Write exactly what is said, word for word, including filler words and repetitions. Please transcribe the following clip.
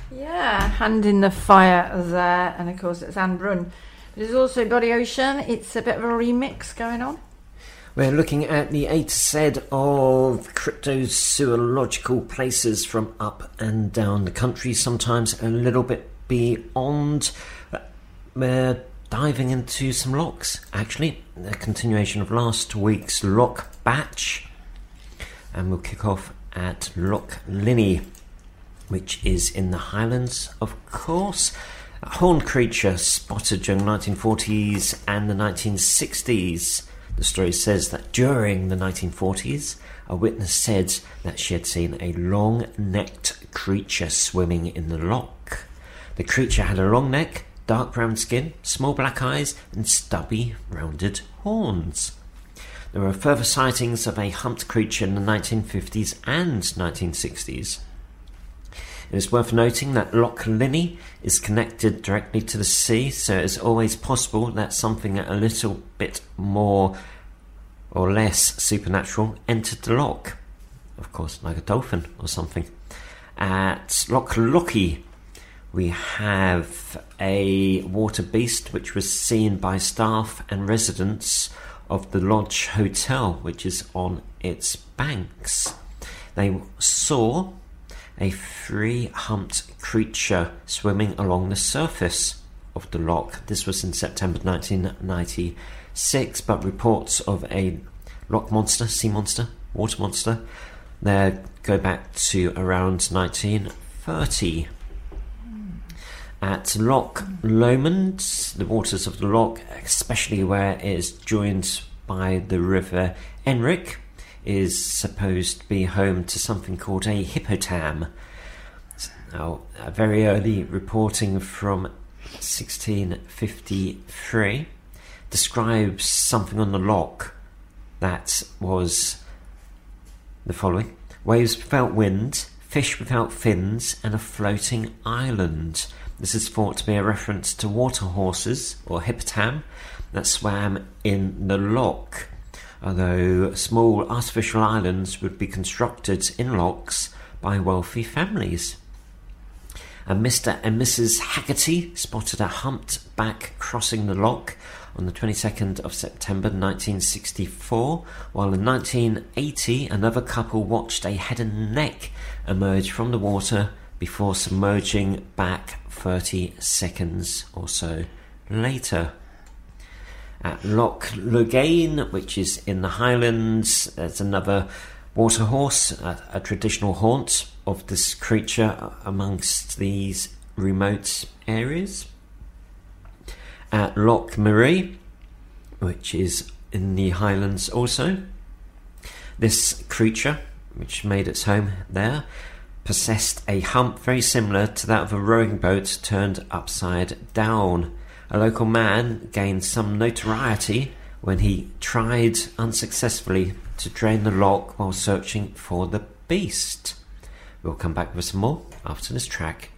Yeah, hand in the fire there, and of course it's Anne Brun. There's also Body Ocean. It's a bit of a remix going on. We're looking at the A to Z of cryptozoological places from up and down the country, sometimes a little bit beyond. We're diving into some locks, actually, a continuation of last week's lock batch, and we'll kick off at Loch Linney, which is in the Highlands, of course. A horned creature spotted during the nineteen forties and the nineteen sixties. The story says that during the nineteen forties, a witness said that she had seen a long-necked creature swimming in the loch. The creature had a long neck, dark brown skin, small black eyes, and stubby, rounded horns. There were further sightings of a humped creature in the nineteen fifties and nineteen sixties. It is worth noting that Loch Linney is connected directly to the sea, so it is always possible that something a little bit more or less supernatural entered the loch. Of course, like a dolphin or something. At Loch Lochy, we have a water beast which was seen by staff and residents of the Lodge Hotel, which is on its banks. They saw a three-humped creature swimming along the surface of the loch. This was in September nineteen ninety-six, but reports of a loch monster, sea monster, water monster, there go back to around nineteen thirty. At Loch Lomond, the waters of the loch, especially where it is joined by the river Enric, is supposed to be home to something called a hippotam. Now, a very early reporting from sixteen fifty-three describes something on the loch that was the following: waves without wind, fish without fins, and a floating island. This is thought to be a reference to water horses, or hippotam, that swam in the loch, although small artificial islands would be constructed in lochs by wealthy families. And Mister and Missus Haggerty spotted a humped back crossing the loch on the twenty-second of September nineteen sixty-four, while in nineteen eighty another couple watched a head and neck emerge from the water before submerging back thirty seconds or so later. At Loch Loghain, which is in the Highlands, there's another water horse, a, a traditional haunt of this creature amongst these remote areas. At Loch Marie, which is in the Highlands also, this creature, which made its home there, possessed a hump very similar to that of a rowing boat turned upside down. A local man gained some notoriety when he tried unsuccessfully to drain the loch while searching for the beast. We'll come back with some more after this track.